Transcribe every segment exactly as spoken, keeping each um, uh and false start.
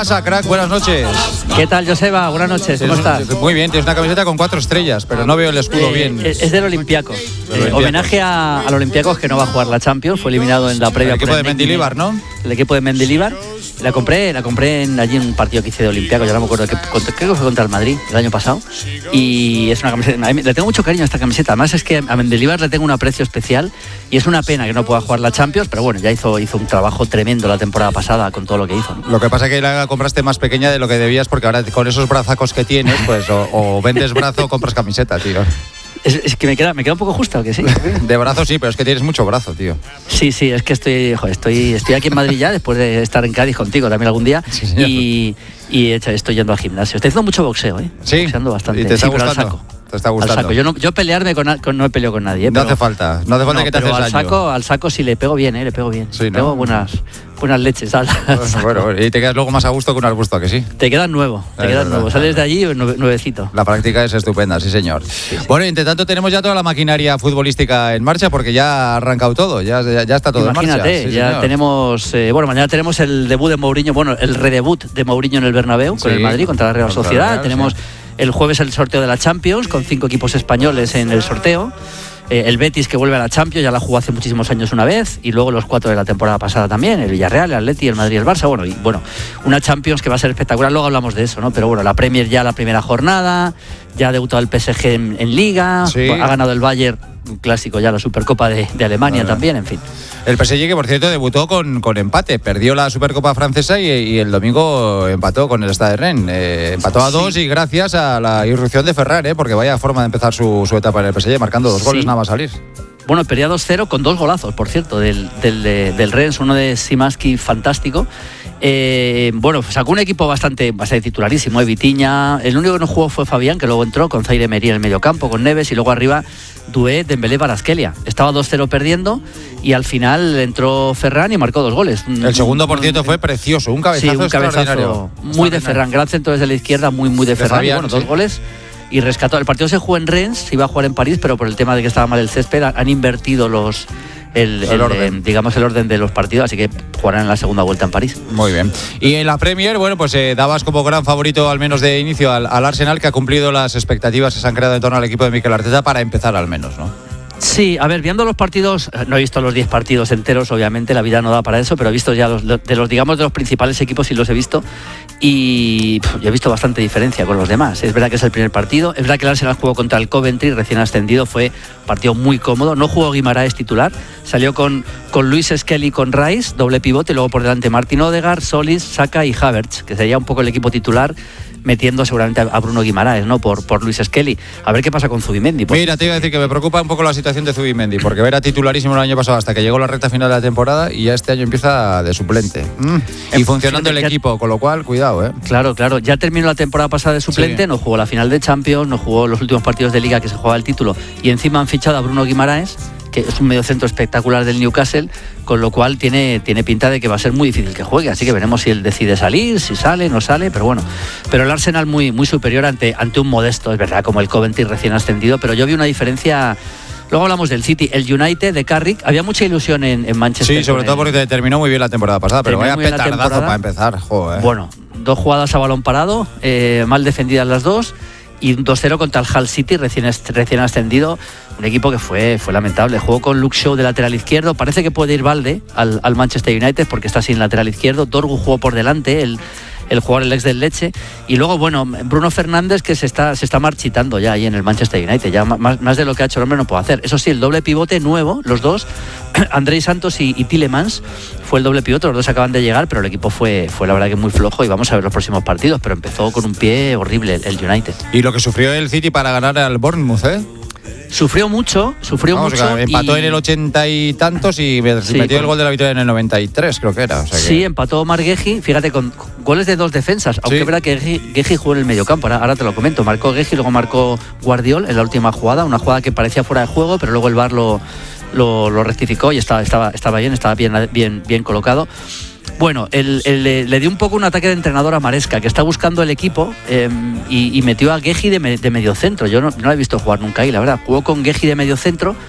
pasa, crack? Buenas noches. ¿Qué tal, Joseba? Buenas noches, ¿cómo estás? Muy bien, tienes una camiseta con cuatro estrellas, pero no veo el escudo eh, bien. Es del Olympiacos. Eh, homenaje a, al Olympiacos, que no va a jugar la Champions, fue eliminado en la previa. El equipo de Mendilibar, ¿no? El equipo de Mendilibar. La compré, la compré en, allí en un partido que hice de Olympiacos, ya no me acuerdo, que, creo que fue contra el Madrid el año pasado. Y es una camiseta, le tengo mucho cariño a esta camiseta. Además es que a Mendilibar le tengo un aprecio especial y es una pena que no pueda jugar la Champions, pero bueno, ya hizo, hizo un trabajo tremendo la temporada pasada con todo lo que hizo, ¿no? Lo que pasa es que la compraste más pequeña de lo que debías, porque ahora con esos brazacos que tienes, pues o, o vendes brazo o compras camiseta, tío. Es, es que me queda, me queda un poco justo, que sí. De brazo sí, pero es que tienes mucho brazo, tío. Sí, sí, es que estoy, joder, estoy, estoy aquí en Madrid ya, después de estar en Cádiz contigo también algún día. Sí, y, y estoy yendo al gimnasio. Estoy haciendo mucho boxeo, ¿eh? Sí. Boxeando bastante. ¿Y te está sí, gustando? Pero al saco. Te está gustando. Al saco. Yo, no, yo pelearme con, con no he peleado con nadie. ¿eh? No pero, hace falta, no hace falta no, que te haces al daño. saco, al saco sí le pego bien, ¿eh? Le pego bien. Sí, ¿no? Pego buenas, buenas leches. Al, al bueno, bueno, y te quedas luego más a gusto que un arbusto, ¿a que sí? Te quedas nuevo, te es quedas verdad, nuevo. Sales de allí nueve, nuevecito. La práctica es estupenda, sí señor. Sí, sí. Bueno, y entre tanto tenemos ya toda la maquinaria futbolística en marcha, porque ya ha arrancado todo, ya, ya, ya está todo Imagínate, en marcha. Sí, ya señor. tenemos, eh, bueno, mañana tenemos el debut de Mourinho, bueno, el redebut de Mourinho en el Bernabéu, Sí, con el Madrid, contra la Real contra la Sociedad. Real, tenemos sí. el jueves el sorteo de la Champions, con cinco equipos españoles en el sorteo. Eh, el Betis, que vuelve a la Champions, ya la jugó hace muchísimos años una vez, y luego los cuatro de la temporada pasada también, el Villarreal, el Atleti, el Madrid y el Barça. Bueno, y bueno, una Champions que va a ser espectacular, luego hablamos de eso, ¿no? Pero bueno, la Premier ya la primera jornada, ya ha debutado el P S G en, en Liga, Sí. ha ganado el Bayern, un clásico ya, la Supercopa de, de Alemania Vale. también, en fin. El P S G, que por cierto debutó con, con empate, perdió la Supercopa francesa y, y el domingo empató con el Stade de Rennes. Eh, empató a Sí. dos y gracias a la irrupción de Ferran, eh, porque vaya forma de empezar su, su etapa en el P S G, marcando dos goles Sí. nada más salir. Bueno, perdía dos cero con dos golazos, por cierto, del, del, de, del Rennes, uno de Szymański fantástico. Eh, bueno, sacó un equipo bastante, bastante titularísimo, eh, Vitinha. El único que no jugó fue Fabián, que luego entró con Zaire Emery en el mediocampo, con Neves, y luego arriba Doué, Dembélé, Kvaratskhelia. Estaba dos cero perdiendo y al final entró Ferran y marcó dos goles. El segundo, por cierto, fue precioso, un cabezazo, sí, un extraordinario. cabezazo muy de Ferran, gran centro desde la izquierda, muy muy de, De Ferran. Fabián, y bueno, dos sí. goles y rescató. El partido se jugó en Rennes, se iba a jugar en París, pero por el tema de que estaba mal el césped han invertido los el, El el, orden. eh, digamos el orden de los partidos, así que jugarán en la segunda vuelta en París. Muy bien. Y en la Premier, bueno, pues eh, dabas como gran favorito, al menos de inicio, al, al Arsenal, que ha cumplido las expectativas que se han creado en torno al equipo de Mikel Arteta para empezar al menos, ¿no? Sí, a ver, viendo los partidos, no he visto los diez partidos enteros, obviamente, la vida no da para eso, pero he visto ya los de los, digamos, de los principales equipos, sí los he visto, y pff, yo he visto bastante diferencia con los demás. Es verdad que es el primer partido, es verdad que el Arsenal jugó contra el Coventry, recién ascendido, fue un partido muy cómodo, no jugó Guimaraes titular, salió con, con Luis Skelly, con Rice, doble pivote, y luego por delante Martin Odegaard, Solis, Saka y Havertz, que sería un poco el equipo titular, metiendo seguramente a Bruno Guimaraes, ¿no? Por, por Luis Skelly. A ver qué pasa con Zubimendi. Pues. Mira, te iba a decir que me preocupa un poco la situación de Zubimendi, porque era titularísimo el año pasado hasta que llegó la recta final de la temporada y ya este año empieza de suplente. Mm. Y funcionando el ya, equipo, con lo cual, cuidado, ¿eh? Claro, claro. Ya terminó la temporada pasada de suplente, sí. No jugó la final de Champions, no jugó los últimos partidos de Liga que se jugaba el título, y encima han fichado a Bruno Guimaraes, que es un mediocentro espectacular del Newcastle, con lo cual tiene, tiene pinta de que va a ser muy difícil que juegue, así que veremos si él decide salir, si sale, no sale, pero bueno. Pero el Arsenal muy, muy superior ante, ante un modesto, es verdad, como el Coventry recién ascendido, pero yo vi una diferencia. Luego hablamos del City, el United de Carrick, había mucha ilusión en, en Manchester. Sí, sobre todo porque te terminó muy bien la temporada pasada, pero vaya petardazo para empezar, joder. Bueno, dos jugadas a balón parado, eh, mal defendidas las dos, y un dos cero contra el Hull City, recién, recién ascendido, un equipo que fue, fue lamentable. Jugó con Luke Shaw de lateral izquierdo, parece que puede ir Valde al, al Manchester United porque está sin lateral izquierdo. Dorgu jugó por delante, el, el jugador, el ex del Leche, y luego, bueno, Bruno Fernández, que se está, se está marchitando ya ahí en el Manchester United, ya más, más de lo que ha hecho el hombre no puede hacer. Eso sí, el doble pivote nuevo, los dos, Andrei Santos y, y Tielemans, fue el doble pivote, los dos acaban de llegar, pero el equipo fue, fue la verdad que muy flojo, y vamos a ver los próximos partidos, pero empezó con un pie horrible el, el United. Y lo que sufrió el City para ganar al Bournemouth, ¿eh? Sufrió mucho, sufrió Vamos, mucho. Empató y... en el ochenta y tantos y metió sí, el gol de la victoria en el noventa y tres, creo que era. O sea que... Sí, empató Omar Guehi, fíjate, con goles de dos defensas, aunque sí. Es verdad que Guehi jugó en el mediocampo, ahora, ahora te lo comento. Marcó Guehi, luego marcó Guardiol en la última jugada, una jugada que parecía fuera de juego, pero luego el V A R lo, lo, lo rectificó y estaba, estaba, estaba bien, estaba bien, bien, bien colocado. Bueno, el, el, le, le dio un poco un ataque de entrenador a Maresca, que está buscando el equipo eh, y, y metió a Guehi de, me, de mediocentro. Yo no, no lo he visto jugar nunca ahí, la verdad. Jugó con Guehi de mediocentro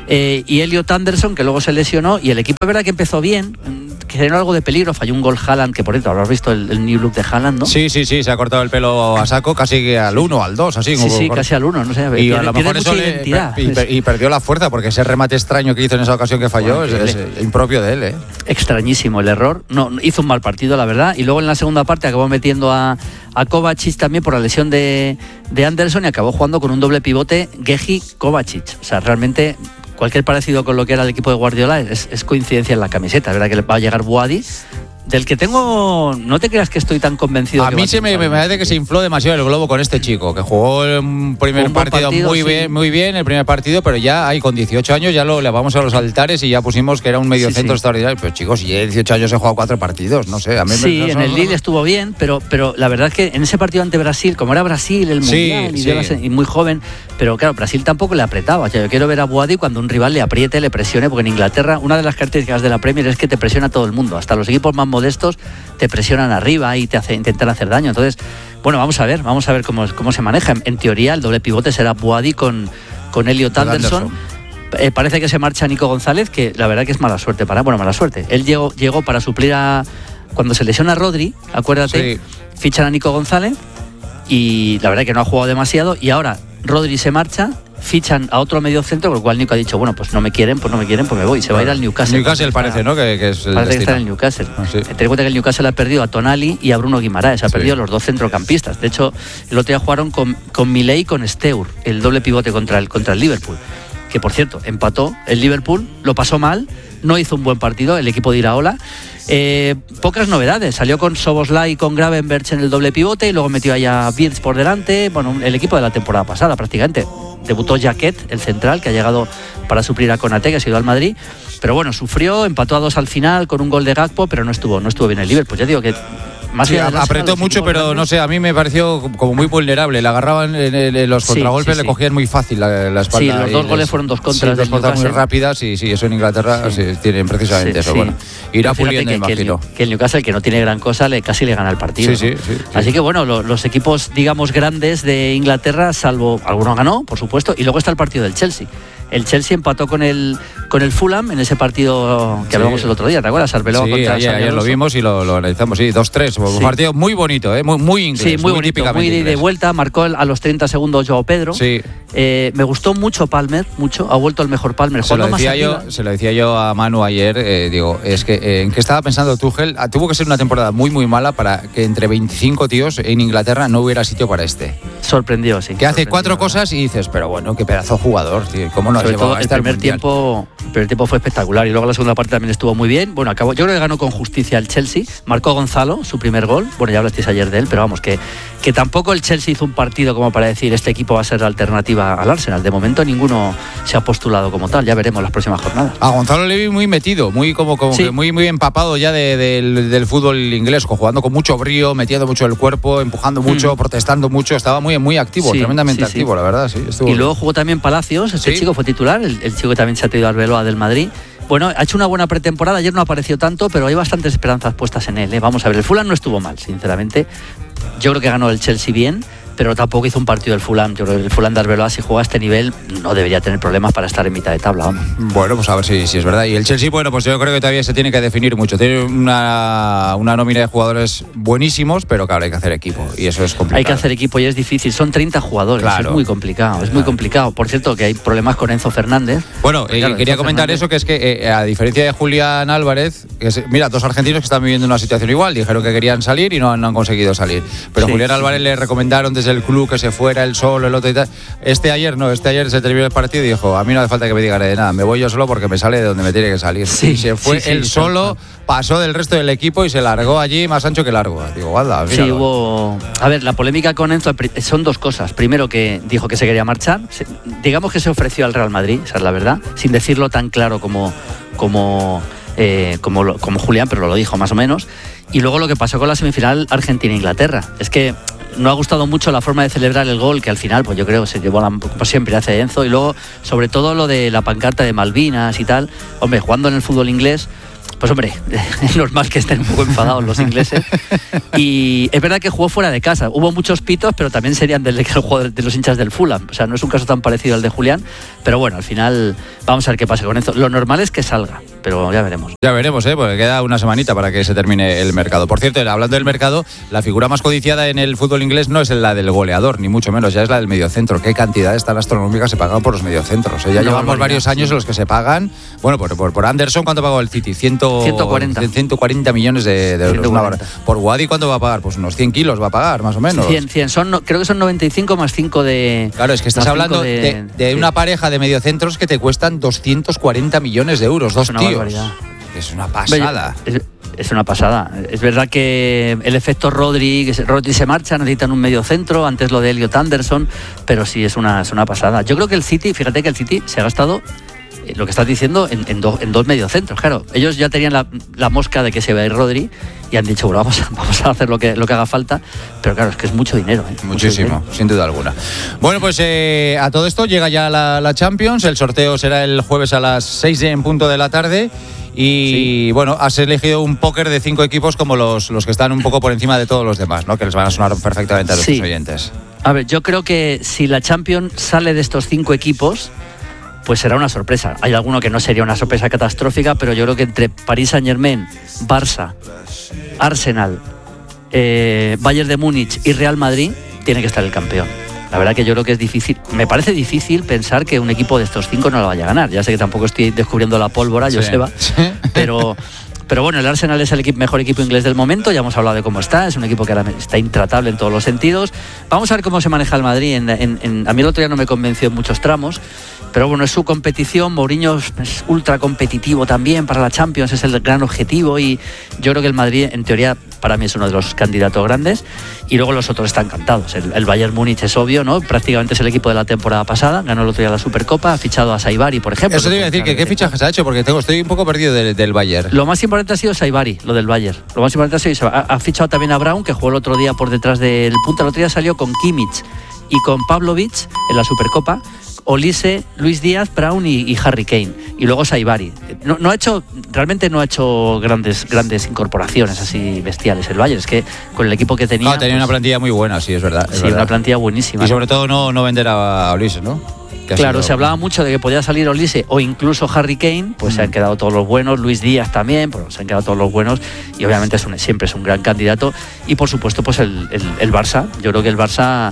Eh, y Elliot Anderson, que luego se lesionó, y el equipo es verdad que empezó bien, que generó algo de peligro, falló un gol Haaland, que por cierto, habrás visto el, el new look de Haaland, ¿no? Sí, sí, sí, se ha cortado el pelo a saco, casi al uno, al dos, así. Sí, como sí, por... casi al uno, no sé. Y pierde, a lo mejor eso le, y, y perdió la fuerza, porque ese remate extraño que hizo en esa ocasión que falló bueno, es, es impropio de él, ¿eh? Extrañísimo el error, no, hizo un mal partido, la verdad, y luego en la segunda parte acabó metiendo a, a Kovacic también por la lesión de, de Anderson y acabó jugando con un doble pivote Geji-Kovacic, o sea, realmente... Cualquier parecido con lo que era el equipo de Guardiola es, es coincidencia en la camiseta. Es verdad que le va a llegar Boadi, del que tengo... No te creas que estoy tan convencido. A mí se me, me parece que se infló demasiado el globo con este chico, que jugó un primer un partido, partido muy, sí. bien, muy bien, el primer partido, pero ya hay con dieciocho años, ya lo levamos a los altares y ya pusimos que era un medio sí, centro sí. extraordinario. Pero chicos, si ya dieciocho años he jugado cuatro partidos, no sé. A mí sí, me, no, en no, el no, Lille no. estuvo bien, pero, pero la verdad es que en ese partido ante Brasil, como era Brasil, el Mundial, sí, y, sí. y muy joven, pero claro, Brasil tampoco le apretaba. O sea, yo quiero ver a Boadi cuando un rival le apriete, le presione, porque en Inglaterra una de las características de la Premier es que te presiona todo el mundo, hasta los equipos más modestos te presionan arriba y te hace, intentan hacer daño. Entonces, bueno, vamos a ver, vamos a ver cómo, cómo se maneja. En teoría, el doble pivote será Boadi con, con Elliot Anderson. Eh, parece que se marcha Nico González, que la verdad que es mala suerte para, bueno, mala suerte. Él llegó, llegó para suplir a, cuando se lesiona a Rodri, acuérdate, sí. fichan a Nico González y la verdad que no ha jugado demasiado y ahora Rodri se marcha, fichan a otro medio centro, con lo cual Nico ha dicho, bueno, pues no me quieren, pues no me quieren, pues me voy. Se va a ir al Newcastle. Newcastle parece, ¿no? Que, que es el parece destino. que está en el Newcastle. Ah, sí. Ten en cuenta que el Newcastle ha perdido a Tonali y a Bruno Guimaraes, ha sí. perdido a los dos centrocampistas. De hecho, el otro día jugaron con, con Milei y con Steur, el doble pivote contra el, contra el Liverpool. Que por cierto, empató el Liverpool, lo pasó mal, no hizo un buen partido el equipo de Iraola. Eh, pocas novedades, salió con Szoboszlai y con Gravenberch en el doble pivote y luego metió ahí a Wirtz por delante. Bueno, el equipo de la temporada pasada prácticamente. Debutó Jaquet, el central, que ha llegado para suplir a Konaté, que ha sido al Madrid. Pero bueno, sufrió, empató a dos al final con un gol de Gakpo, pero no estuvo, no estuvo bien el Liverpool. Ya digo que más sí, apretó mucho, pero grandes. No sé, a mí me pareció como muy vulnerable. Le agarraban en, el, en los contragolpes, sí, sí, sí. le cogían muy fácil la, la espalda. Sí, los dos goles les, fueron dos contras. Sí, dos contras muy rápidas y sí, eso en Inglaterra sí. Sí, tienen precisamente sí, eso. Sí. Bueno, irá puliendo, que, imagino. Que el, que el Newcastle, que no tiene gran cosa, le, casi le gana el partido. Sí, ¿no? sí, sí, sí. Así que bueno, lo, los equipos, digamos, grandes de Inglaterra, salvo alguno ganó, por supuesto, y luego está el partido del Chelsea. El Chelsea empató con el con el Fulham en ese partido que sí. hablamos el otro día, ¿te acuerdas? Arbeloa sí, contra ayer, ayer lo vimos y lo, lo analizamos, sí, dos tres. Un sí. partido muy bonito, ¿eh? muy, muy inglés. Sí, muy, muy bonito, muy de, de vuelta. Marcó a los treinta segundos Joao Pedro. Sí. Eh, me gustó mucho Palmer, mucho. Ha vuelto el mejor Palmer. Se lo, decía yo, se lo decía yo a Manu ayer, eh, digo, es que eh, en qué estaba pensando Tuchel. Ah, tuvo que ser una temporada muy, muy mala para que entre veinticinco tíos en Inglaterra no hubiera sitio para este. Sorprendió, sí. Que hace cuatro cosas y dices, pero bueno, qué pedazo de jugador, tío. ¿Cómo no has llevado a este al mundial? Tiempo, el primer tiempo fue espectacular y luego la segunda parte también estuvo muy bien. Bueno, acabó, yo creo que ganó con justicia el Chelsea. Marcó Gonzalo su primer gol. Bueno, ya hablasteis ayer de él, pero vamos, que, que tampoco el Chelsea hizo un partido como para decir este equipo va a ser la alternativa al Arsenal. De momento ninguno se ha postulado como tal. Ya veremos las próximas jornadas. A Gonzalo le vi muy metido, muy como, como sí. que muy, muy empapado ya de, de, del, del fútbol inglés, jugando con mucho brío, metiendo mucho el cuerpo, empujando mucho, mm. protestando mucho. Estaba muy, muy activo, sí, tremendamente sí, activo, sí. la verdad. Sí, estuvo y bien. Luego jugó también Palacios. Este ¿Sí? chico fue titular. El, el chico que también se ha traído a Arbeloa del Madrid. Bueno, ha hecho una buena pretemporada, ayer no apareció tanto, pero hay bastantes esperanzas puestas en él, ¿eh? Vamos a ver, el Fulham no estuvo mal, sinceramente. Yo creo que ganó el Chelsea bien, pero tampoco hizo un partido del Fulham. Yo creo que el Fulham de Arbeloa, si juega a este nivel, no debería tener problemas para estar en mitad de tabla. Vamos. Bueno, pues a ver si, si es verdad. Y el Chelsea, bueno, pues yo creo que todavía se tiene que definir mucho. Tiene una, una nómina de jugadores buenísimos, pero claro, hay que hacer equipo. Y eso es complicado. Hay que hacer equipo y es difícil. Son treinta jugadores, claro. es muy complicado. Es claro. muy complicado. Por cierto, que hay problemas con Enzo Fernández. Bueno, eh, claro, quería Enzo comentar Fernández. eso, que es que eh, a diferencia de Julián Álvarez, que es, mira, dos argentinos que están viviendo una situación igual. Dijeron que querían salir y no, no han conseguido salir. Pero sí, Julián sí. Álvarez le recomendaron desde el club que se fue fuera él solo, el otro y tal. Este ayer no, este ayer se terminó el partido y dijo, a mí no hace falta que me digan de nada, me voy yo solo porque me sale de donde me tiene que salir. Sí, y se fue sí, él sí, solo, pasó del resto del equipo y se largó allí más ancho que largo. Digo, guarda, sí, hubo... A ver, la polémica con Enzo son dos cosas. Primero, que dijo que se quería marchar. Se... Digamos que se ofreció al Real Madrid, esa es la verdad, sin decirlo tan claro como... como Eh, como, lo, como Julián, pero lo dijo más o menos. Y luego lo que pasó con la semifinal Argentina-Inglaterra. Es que no ha gustado mucho la forma de celebrar el gol, que al final, pues yo creo, se llevó la, como siempre hace Enzo. Y luego, sobre todo, lo de la pancarta de Malvinas y tal. Hombre, jugando en el fútbol inglés, Pues hombre, es normal que estén un poco enfadados los ingleses. Y es verdad que jugó fuera de casa. Hubo muchos pitos, pero también serían del, del juego de los hinchas del Fulham. O sea, no es un caso tan parecido al de Julián. Pero bueno, al final vamos a ver qué pasa con esto. Lo normal es que salga, pero ya veremos. Ya veremos, ¿eh? Porque queda una semanita para que se termine el mercado. Por cierto, hablando del mercado, la figura más codiciada en el fútbol inglés no es la del goleador, ni mucho menos, ya es la del mediocentro. Qué cantidades tan astronómicas se pagan por los mediocentros. ¿eh? Ya no, llevamos varios años sí. en los que se pagan. Bueno, por, por, por Anderson, ¿cuánto pagó el City? ciento cuarenta. ciento cuarenta millones de, de euros. Una, por Wadi, ¿cuánto va a pagar? Pues unos cien kilos va a pagar, más o menos. cien, cien. Son, no, creo que son noventa y cinco más cinco de... Claro, es que estás hablando de, de, de sí. una pareja de mediocentros que te cuestan doscientos cuarenta millones de euros. Dos es tíos. Barbaridad. Es una pasada. Es, es una pasada. Es verdad que el efecto Rodri, Rodri se marcha, necesitan un mediocentro, antes lo de Elliot Anderson, pero sí, es una, es una pasada. Yo creo que el City, fíjate que el City se ha gastado lo que estás diciendo en, en, do, en dos mediocentros, claro. Ellos ya tenían la, la mosca de que se iba a ir Rodri y han dicho, bueno, vamos a, vamos a hacer lo que, lo que haga falta, pero claro, es que es mucho dinero. ¿eh? Muchísimo, mucho dinero. Sin duda alguna. Bueno, pues eh, a todo esto llega ya la, la Champions, el sorteo será el jueves a las seis en punto de la tarde. Y sí. bueno, has elegido un póker de cinco equipos como los, los que están un poco por encima de todos los demás, ¿no? Que les van a sonar perfectamente a los sí. oyentes. A ver, yo creo que si la Champions sale de estos cinco equipos, pues será una sorpresa. Hay alguno que no sería una sorpresa catastrófica, pero yo creo que entre Paris Saint-Germain, Barça, Arsenal, eh, Bayern de Múnich y Real Madrid tiene que estar el campeón. La verdad que yo creo que es difícil, me parece difícil pensar que un equipo de estos cinco no lo vaya a ganar. Ya sé que tampoco estoy descubriendo la pólvora, sí. Joseba, sí. pero... Pero bueno, el Arsenal es el equipo, mejor equipo inglés del momento, ya hemos hablado de cómo está, es un equipo que ahora está intratable en todos los sentidos. Vamos a ver cómo se maneja el Madrid. En, en, en, a mí el otro día no me convenció en muchos tramos, pero bueno, es su competición. Mourinho es ultra competitivo también para la Champions, es el gran objetivo y yo creo que el Madrid, en teoría, para mí es uno de los candidatos grandes y luego los otros están cantados. El, el Bayern Múnich es obvio, ¿no? Prácticamente es el equipo de la temporada pasada, ganó el otro día la Supercopa, ha fichado a Saibari, por ejemplo. Eso te iba a decir, que ¿qué fichajes ha hecho? Porque tengo, estoy un poco perdido del, del Bayern. Lo más importante ha sido Saibari, lo del Bayern. Lo más importante ha sido Saibari. Ha, ha fichado también a Brown, que jugó el otro día por detrás del punta. El otro día salió con Kimmich y con Pavlovic en la Supercopa. Olise, Luis Díaz, Brown y, y Harry Kane. Y luego Saibari. No, no ha hecho, realmente no ha hecho grandes, grandes incorporaciones así bestiales el Bayern. Es que con el equipo que tenía... No, tenía pues, una plantilla muy buena, sí, es verdad. Es sí, verdad. Una plantilla buenísima. Y sobre todo no, no vender a Olise, ¿no? Claro, sido... se hablaba mucho de que podía salir Olise o incluso Harry Kane, pues mm. se han quedado todos los buenos, Luis Díaz también, pues se han quedado todos los buenos y obviamente es un, siempre es un gran candidato. Y por supuesto, pues el, el, el Barça. Yo creo que el Barça...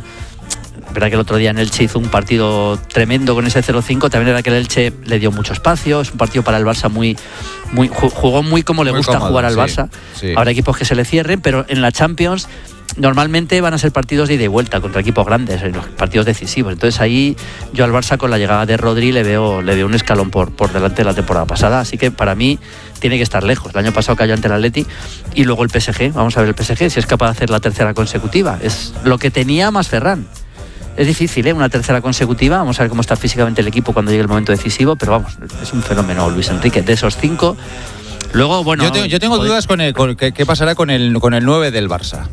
Es verdad que el otro día en Elche hizo un partido tremendo con ese cero cinco, también era que el Elche le dio mucho espacio, es un partido para el Barça muy, muy jugó muy como le muy gusta cómodo, jugar al sí, Barça. Sí. Habrá equipos que se le cierren, pero en la Champions normalmente van a ser partidos de ida y vuelta contra equipos grandes, en los partidos decisivos. Entonces ahí yo al Barça con la llegada de Rodri le veo, le veo un escalón por, por delante de la temporada pasada, así que para mí tiene que estar lejos. El año pasado cayó ante el Atleti y luego el P S G, vamos a ver el P S G si es capaz de hacer la tercera consecutiva. Es lo que tenía más Ferran. Es difícil, ¿eh? Una tercera consecutiva. Vamos a ver cómo está físicamente el equipo cuando llegue el momento decisivo, pero vamos, es un fenómeno Luis Enrique. De esos cinco, luego, bueno... Yo tengo, yo tengo dudas con, el, con qué, qué pasará con el, con el nueve del Barça.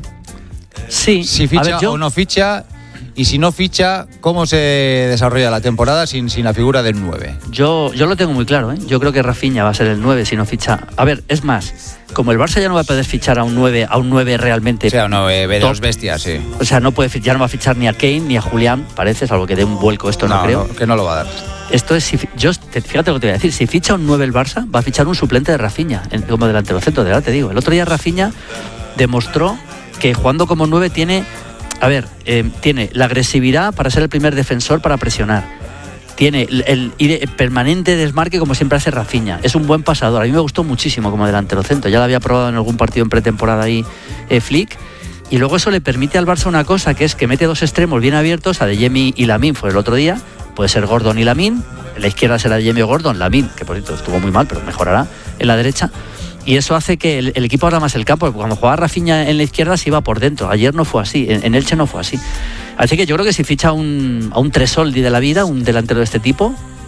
Sí. Si ficha ver, yo... o no ficha, y si no ficha, ¿cómo se desarrolla la temporada sin, sin la figura del nueve? Yo, yo lo tengo muy claro, ¿eh? Yo creo que Rafinha va a ser el nueve si no ficha... A ver, es más... Como el Barça ya no va a poder fichar a un nueve, a un nueve realmente. O sea, un nueve de dos bestias, sí. O sea, no puede, ya no va a fichar ni a Kane ni a Julián, parece, salvo que dé un vuelco, esto no, no creo. No, que no lo va a dar. Esto es, si, yo, fíjate lo que te voy a decir, si ficha un nueve el Barça, va a fichar un suplente de Rafinha, en, como delantero centro, de verdad te digo. El otro día Rafinha demostró que jugando como nueve tiene, a ver, eh, tiene la agresividad para ser el primer defensor para presionar. Tiene el, el, el permanente desmarque como siempre hace Rafinha. Es un buen pasador. A mí me gustó muchísimo como delantero centro. Ya lo había probado en algún partido en pretemporada ahí eh, Flick. Y luego eso le permite al Barça una cosa, que es que mete dos extremos bien abiertos, a Adeyemi y Lamine fue el otro día. Puede ser Gordon y Lamine. En la izquierda será Adeyemi o Gordon. Lamine, que por cierto estuvo muy mal, pero mejorará en la derecha. Y eso hace que el, el equipo abra más el campo. Porque cuando jugaba Rafinha en la izquierda se iba por dentro. Ayer no fue así. En, en Elche no fue así. Así que yo creo que si ficha un, a un Tresoldi de la vida, un delantero de este tipo,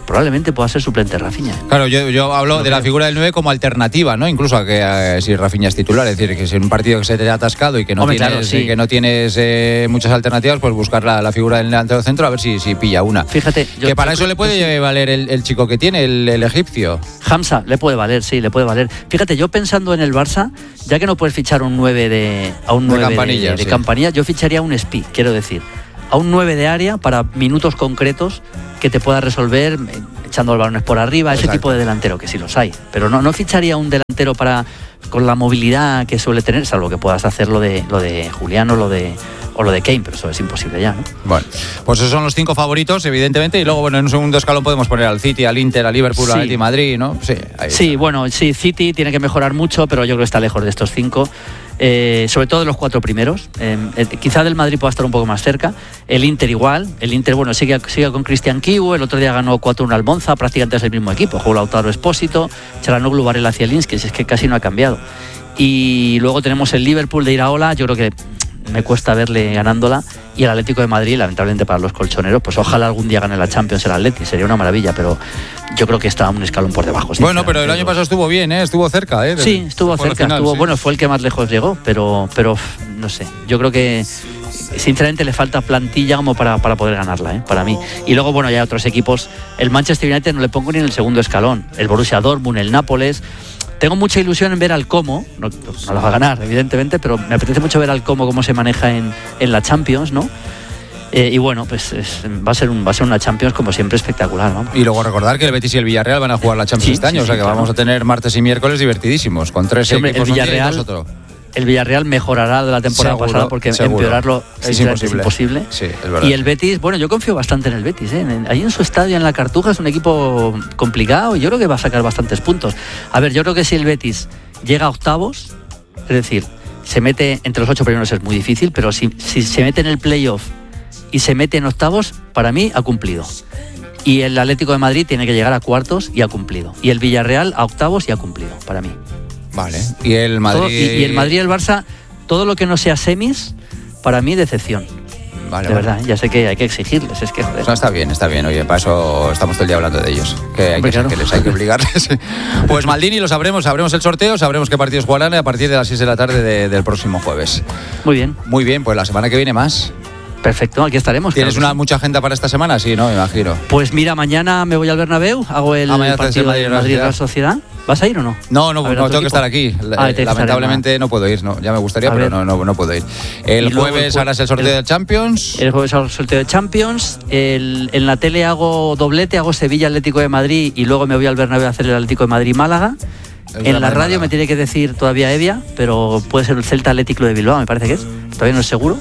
probablemente pueda ser suplente Rafinha. Claro, yo, yo hablo no de creo. La figura del nueve como alternativa, ¿no? Incluso a que a, si Rafinha es titular, es decir, que si en un partido que se te ha atascado y que no Hombre, tienes, claro, sí. que no tienes eh, muchas alternativas, pues buscar la, la figura del delantero centro a ver si, si pilla una. Fíjate, yo, que para yo, eso le puede sí. valer el, el chico que tiene, el, el egipcio. Hamza, le puede valer, sí, le puede valer. Fíjate, yo pensando en el Barça, ya que no puedes fichar un nueve de a un nueve de campanilla, de, de, sí. campanilla, yo ficharía un Spi, quiero decir, a un nueve de área para minutos concretos que te pueda resolver echando los balones por arriba, Exacto. ese tipo de delantero, que sí los hay. Pero no, no ficharía un delantero para con la movilidad que suele tener, salvo que puedas hacer lo de, lo de Julián o lo de, o lo de Kane, pero eso es imposible ya, ¿no? Bueno, pues esos son los cinco favoritos, evidentemente, y luego, bueno, en un segundo escalón podemos poner al City, al Inter, al Liverpool, sí. al Atleti Madrid, ¿no? Sí, ahí sí está. Bueno, sí, City tiene que mejorar mucho, pero yo creo que está lejos de estos cinco. Eh, sobre todo de los cuatro primeros. Eh, eh, quizá del Madrid pueda estar un poco más cerca. El Inter igual. El Inter, bueno, sigue, sigue con Cristian Kiwu. El otro día ganó cuatro uno al Monza, prácticamente es el mismo equipo. Jugó Lautaro Espósito, Çalhanoğlu, Varela, Zielinski, es que casi no ha cambiado. Y luego tenemos el Liverpool de Iraola, yo creo que me cuesta verle ganándola, y el Atlético de Madrid, lamentablemente para los colchoneros, pues ojalá algún día gane la Champions el Atleti, sería una maravilla, pero yo creo que está un escalón por debajo. Bueno, pero el año pasado estuvo bien, ¿eh? Estuvo cerca, ¿eh? Sí, estuvo cerca, final, estuvo, sí. bueno, fue el que más lejos llegó, pero, pero no sé, yo creo que sinceramente le falta plantilla como para, para poder ganarla, ¿eh? Para mí. Y luego, bueno, ya hay otros equipos, el Manchester United no le pongo ni en el segundo escalón, el Borussia Dortmund, el Nápoles. Tengo mucha ilusión en ver al Como, no, no lo va a ganar, evidentemente, pero me apetece mucho ver al Como cómo se maneja en, en la Champions, ¿no? Eh, y bueno, pues es, va a ser un, va a ser una Champions como siempre espectacular, ¿no? Y luego recordar que el Betis y el Villarreal van a jugar la Champions sí, este año, sí, o sea que claro. vamos a tener martes y miércoles divertidísimos, con tres sí, hombre, equipos, el Villarreal, un día y nosotros. El Villarreal mejorará de la temporada seguro, pasada porque seguro. empeorarlo es, es imposible. imposible. Sí, es verdad. Y el Betis, bueno, yo confío bastante en el Betis, ¿eh? Ahí en su estadio, en la Cartuja, es un equipo complicado y yo creo que va a sacar bastantes puntos. A ver, yo creo que si el Betis llega a octavos, es decir, se mete entre los ocho primeros es muy difícil, pero si, si se mete en el playoff y se mete en octavos, para mí ha cumplido. Y el Atlético de Madrid tiene que llegar a cuartos y ha cumplido. Y el Villarreal a octavos y ha cumplido, para mí. Vale. Y el Madrid. Todo, y, y el Madrid y el Barça, todo lo que no sea semis, para mí decepción. Vale, de vale. verdad, ya sé que hay que exigirles, es que joder. No, está bien, está bien, oye, para eso estamos todo el día hablando de ellos, que hay Hombre, que, claro. que les hay que obligarles. Pues Maldini, lo sabremos, sabremos el sorteo, sabremos qué partidos jugarán a partir de las seis de la tarde de, del próximo jueves. Muy bien. Muy bien, pues la semana que viene más. Perfecto, aquí estaremos. ¿Tienes claro una sí. mucha agenda para esta semana? Sí, ¿no? Me imagino. Pues mira, mañana me voy al Bernabéu, hago el ah, partido de Madrid Real Sociedad. ¿Vas a ir o no? No, no, no tengo equipo? que estar aquí. Ah, Lamentablemente no puedo ir, no. Ya me gustaría, a pero no, no, no puedo ir. El jueves el, harás el sorteo el, de Champions. El jueves hago el sorteo de Champions. El, en la tele hago doblete, hago Sevilla Atlético de Madrid y luego me voy al Bernabéu a hacer el Atlético de Madrid Málaga. El en la radio Málaga. Me tiene que decir todavía Evia, pero puede ser el Celta Atlético de Bilbao, me parece que es. Todavía no es seguro.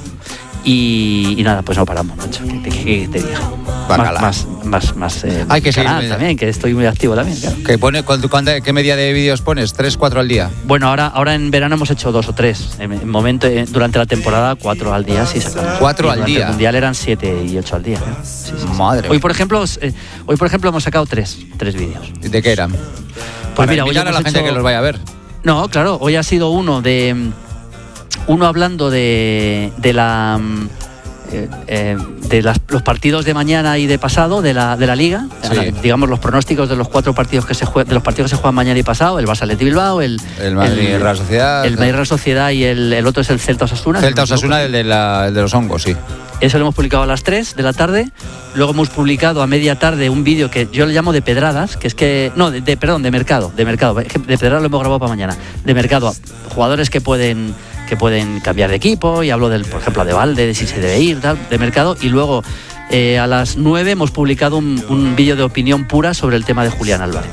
Y, y nada, pues no paramos, macho. ¿Qué, qué, qué te digo? Más, más, más, más eh, hay que canal seguir también, que estoy muy activo también. Claro. ¿Qué, pone, cuánto, cuánto, ¿Qué media de vídeos pones? ¿Tres, cuatro al día? Bueno, ahora, ahora en verano hemos hecho dos o tres. En, en momento, eh, durante la temporada, cuatro al día, sí sacamos. ¿Cuatro y al durante día? El mundial eran siete y ocho al día. ¿eh? Sí, sí, Madre sí. Hoy, por ejemplo, eh, hoy, por ejemplo, hemos sacado tres, tres vídeos. ¿De qué eran? Pues Para mira, invitar hoy a la hecho... gente que los vaya a ver. No, claro, hoy ha sido uno de. Uno hablando de, de la. Eh, eh, de las, los partidos de mañana y de pasado de la, de la Liga, sí. la, digamos los pronósticos de los cuatro partidos que se jue, de los partidos que se juegan mañana y pasado, el Barça Athletic Bilbao, el el Madrid el, Real Sociedad, el Madrid Real Sociedad y el, el otro es el Celta Osasuna. Celta Osasuna, el de, la, el de los hongos, sí. Eso lo hemos publicado a las tres de la tarde. Luego hemos publicado a media tarde un vídeo que yo le llamo de pedradas, que es que no, de, de perdón, de mercado, de mercado, de pedradas lo hemos grabado para mañana, de mercado, jugadores que pueden que pueden cambiar de equipo, y hablo del, por ejemplo, de Valde, de si se debe ir, tal, de mercado, y luego eh, a las nueve hemos publicado un, un vídeo de opinión pura sobre el tema de Julián Álvarez.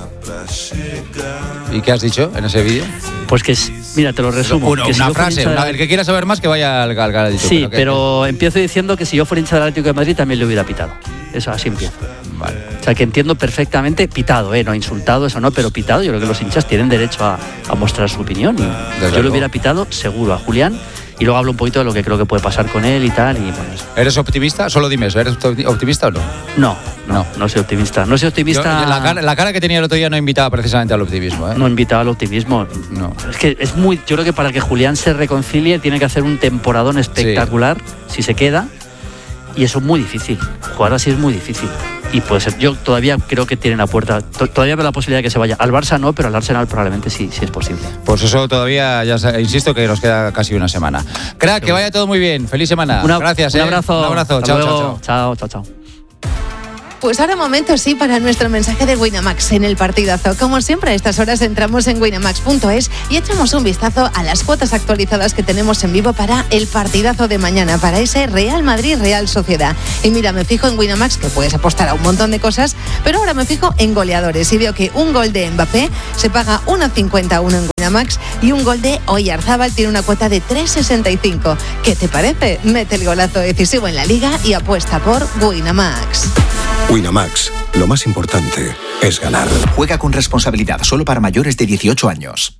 ¿Y qué has dicho en ese vídeo? Pues que, mira, te lo resumo. Uno, que una si frase, de... una, el que quiera saber más que vaya al Galgadito. Sí, pero, que, pero que... empiezo diciendo que si yo fuera hincha del Atlético de Madrid también le hubiera pitado. Eso así empiezo. Vale. O sea, que entiendo perfectamente, pitado, ¿eh? No insultado, eso no, pero pitado. Yo creo que los hinchas tienen derecho a, a mostrar su opinión. Y yo luego. le hubiera pitado seguro a Julián. Y luego hablo un poquito de lo que creo que puede pasar con él y tal. Y bueno, ¿eres optimista? Solo dime eso, ¿eres optimista o no? No, no, no, no soy optimista. No soy optimista. Yo, la, cara, la cara que tenía el otro día no invitaba precisamente al optimismo, ¿eh? No invitaba al optimismo. No. Es que es muy. Yo creo que para que Julián se reconcilie tiene que hacer un temporadón espectacular, sí. si se queda. Y eso es muy difícil. Jugar así es muy difícil. Y, y puede ser. Yo todavía creo que tienen la puerta, to- todavía veo la posibilidad de que se vaya. Al Barça no, pero al Arsenal probablemente sí, sí es posible. Pues eso todavía, ya insisto, que nos queda casi una semana. Crack, que vaya todo muy bien. Feliz semana. Una, Gracias. Un eh. abrazo. Un abrazo. Hasta Chao, luego. chao, chao. Chao, chao, chao. Pues ahora momento sí para nuestro mensaje de Winamax en el partidazo. Como siempre a estas horas entramos en winamax punto es y echamos un vistazo a las cuotas actualizadas que tenemos en vivo para el partidazo de mañana, para ese Real Madrid-Real Sociedad. Y mira, me fijo en Winamax, que puedes apostar a un montón de cosas, pero ahora me fijo en goleadores y veo que un gol de Mbappé se paga uno cincuenta y uno en Winamax y un gol de Oyarzábal tiene una cuota de tres sesenta y cinco. ¿Qué te parece? Mete el golazo decisivo en la Liga y apuesta por Winamax. Winamax, lo más importante es ganar. Juega con responsabilidad, solo para mayores de dieciocho años.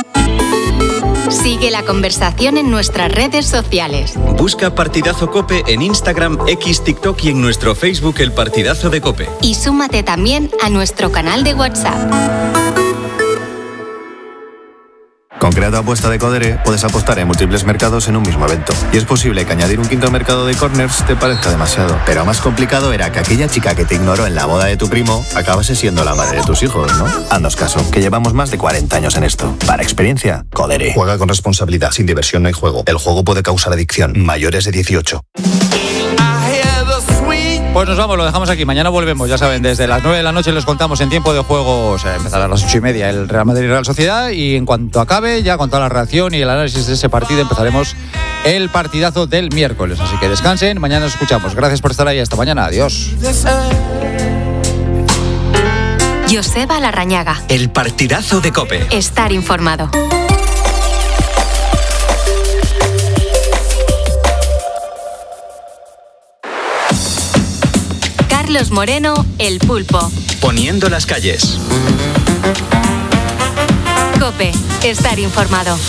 Sigue la conversación en nuestras redes sociales. Busca Partidazo COPE en Instagram, X, TikTok y en nuestro Facebook El Partidazo de COPE. Y súmate también a nuestro canal de WhatsApp. Con Creato Apuesta de Codere puedes apostar en múltiples mercados en un mismo evento. Y es posible que añadir un quinto mercado de corners te parezca demasiado. Pero más complicado era que aquella chica que te ignoró en la boda de tu primo acabase siendo la madre de tus hijos, ¿no? Haznos caso, que llevamos más de cuarenta años en esto. Para experiencia, Codere. Juega con responsabilidad, sin diversión no hay juego. El juego puede causar adicción. Mayores de dieciocho. Pues nos vamos, lo dejamos aquí. Mañana volvemos, ya saben, desde las nueve de la noche les contamos en tiempo de juego. O sea, empezará a las ocho y media el Real Madrid y Real Sociedad. Y en cuanto acabe, ya con toda la reacción y el análisis de ese partido, empezaremos el partidazo del miércoles. Así que descansen, mañana nos escuchamos. Gracias por estar ahí, hasta mañana, adiós. Joseba Larrañaga. El Partidazo de COPE. Estar informado. Carlos Moreno, El Pulpo. Poniendo las calles. COPE. Estar informado.